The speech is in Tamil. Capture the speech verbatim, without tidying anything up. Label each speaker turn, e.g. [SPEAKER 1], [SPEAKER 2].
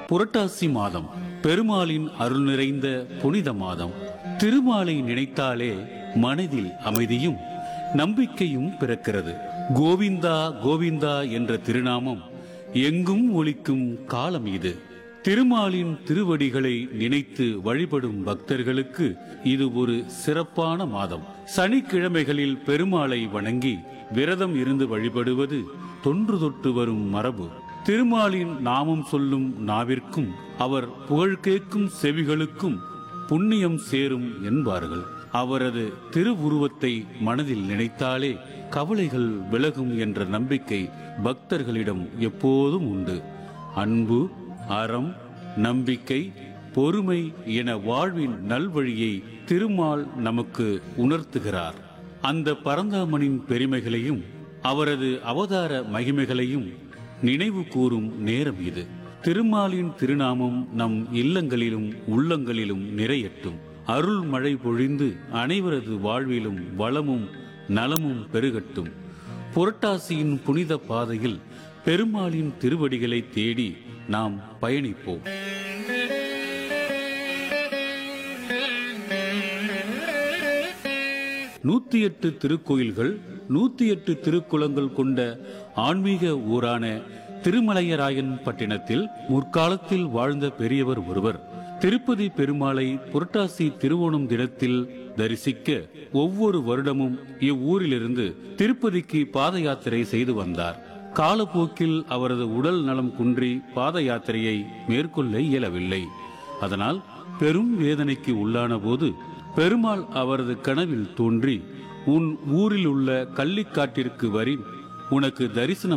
[SPEAKER 1] புரட்டாசி மாதம் பெருமாளின் அருள் நிறைந்த புனித மாதம். திருமாலை நினைத்தாலே மனதில் அமைதியும் நம்பிக்கையும் பிறக்கிறது. கோவிந்தா கோவிந்தா என்ற திருநாமம் எங்கும் ஒலிக்கும் காலம் இது. திருமாலின் திருவடிகளை நினைத்து வழிபடும் பக்தர்களுக்கு இது ஒரு சிறப்பான மாதம். சனிக்கிழமைகளில் பெருமாளை வணங்கி விரதம் இருந்து வழிபடுவது தொன்று தொட்டு வரும் மரபு. திருமாலின் நாமம் சொல்லும் நாவிற்கும் அவர் புகழ் கேட்கும் செவிகளுக்கும் புண்ணியம் சேரும் என்பார்கள். அவரது திருவுருவத்தை மனதில் நினைத்தாலே கவலைகள் விலகும் என்ற நம்பிக்கை பக்தர்களிடம் எப்போதும் உண்டு. அன்பு, அறம், நம்பிக்கை, பொறுமை என வாழ்வின் நல்வழியை திருமால் நமக்கு உணர்த்துகிறார். அந்த பரந்தாமனின் பெருமைகளையும் அவரது அவதார மகிமைகளையும் நினைவு கூறும் நேரம் இது. திருமாலின் திருநாமம் நம் இல்லங்களிலும் உள்ளங்களிலும் நிறையட்டும். அருள் மழை பொழிந்து அனைவரது வாழ்விலும் வளமும் நலமும் பெருகட்டும். புரட்டாசியின் புனித பாதையில் பெருமாளின் திருவடிகளை தேடி நாம் பயணிப்போம். நூத்தி எட்டு திருக்கோயில்கள், நூத்தி எட்டு திருக்குளங்கள் கொண்ட ஆன்மீக ஊரான திருமலையராயன் பட்டினத்தில் முற்காலத்தில் வாழ்ந்த பெரியவர் ஒருவர் திருப்பதி பெருமாளை புரட்டாசி திருவோணம் தினத்தில் தரிசிக்க ஒவ்வொரு வருடமும் இவ்வூரிலிருந்து திருப்பதிக்கு பாத யாத்திரை செய்து வந்தார். காலப்போக்கில் அவரது உடல் நலம் குன்றி பாத யாத்திரையை மேற்கொள்ள இயலவில்லை. அதனால் பெரும் வேதனைக்கு உள்ளான போது பெருமாள் அவரது கனவில் தோன்றி, உன் ஊரில் உள்ள கள்ளிக்காட்டிற்கு வரி, உனக்கு தரிசனம்